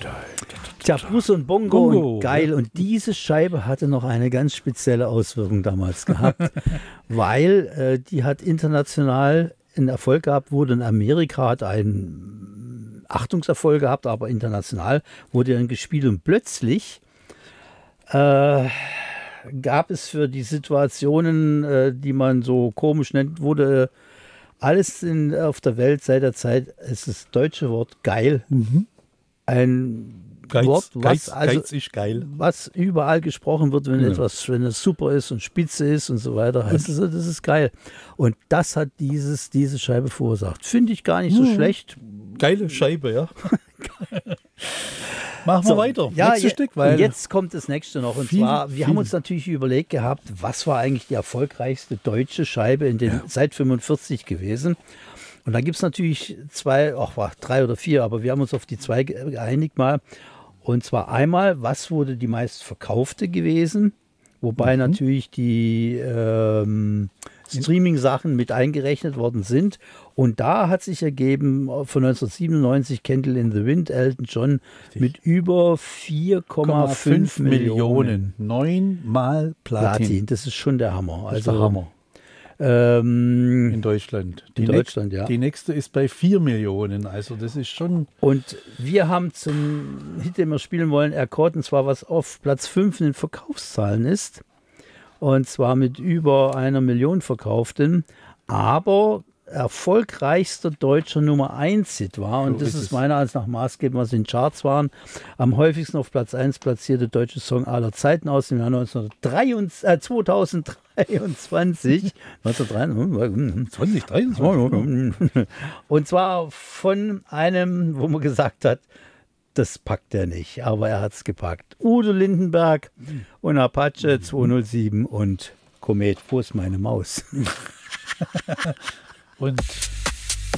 Tja, Bruce und Bongo, Bongo, und geil. ja. Und diese Scheibe hatte noch eine ganz spezielle Auswirkung damals gehabt, weil die hat international einen Erfolg gehabt, wurde in Amerika, hat einen Achtungserfolg gehabt, aber international wurde dann gespielt und plötzlich gab es für die Situationen, die man so komisch nennt, wurde alles auf der Welt seit der Zeit, ist das deutsche Wort geil, ein Wort, Geiz ist geil. was überall gesprochen wird, wenn Ja. etwas, wenn es super ist und spitze ist und so weiter, heißt es, das ist geil. Und das hat diese Scheibe verursacht. Finde ich gar nicht so schlecht. Geile Scheibe, ja. Machen wir weiter. Ja, Nächstes Stück, weil und jetzt kommt das nächste noch. Und zwar, wir haben uns natürlich überlegt gehabt, was war eigentlich die erfolgreichste deutsche Scheibe seit 45 gewesen. Und da gibt es natürlich drei oder vier, aber wir haben uns auf die zwei geeinigt mal. Und zwar einmal, was wurde die meistverkaufte gewesen? Wobei natürlich die Streaming-Sachen mit eingerechnet worden sind. Und da hat sich ergeben, von 1997 Candle in the Wind, Elton John mit über 4,5 Millionen 9-mal Platin. Das ist schon der Hammer. Das ist der Hammer. In Deutschland. In Deutschland, ja. Die nächste ist bei 4 Millionen. Also das ist schon... Und wir haben zum Hit, den wir spielen wollen, erkoren, und zwar was auf Platz 5 in den Verkaufszahlen ist. Und zwar mit über 1 Million Verkauften. Aber erfolgreichster deutscher Nummer 1 Hit war, und So das ist ist es. meiner Ansicht nach maßgebend, was in den Charts waren, am häufigsten auf Platz 1 platzierte deutsche Song aller Zeiten aus dem Jahr 2023. 2023. Und zwar von einem, wo man gesagt hat, das packt er nicht, aber er hat es gepackt. Udo Lindenberg und Apache 207 und Komet. Wo ist meine Maus? Und